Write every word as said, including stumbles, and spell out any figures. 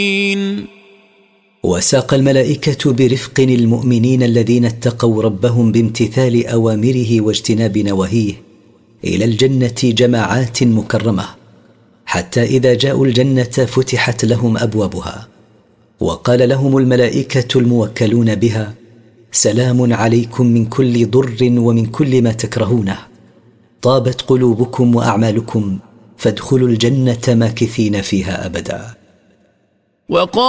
وساق الملائكة برفق المؤمنين الذين اتقوا ربهم بامتثال أوامره واجتناب نواهيه إلى الجنة جماعات مكرمة، حتى إذا جاءوا الجنة فتحت لهم أبوابها، وقال لهم الملائكة الموكلون بها: سلام عليكم من كل ضر ومن كل ما تكرهونه، طابت قلوبكم وأعمالكم، فادخلوا الجنة ماكثين فيها أبدا.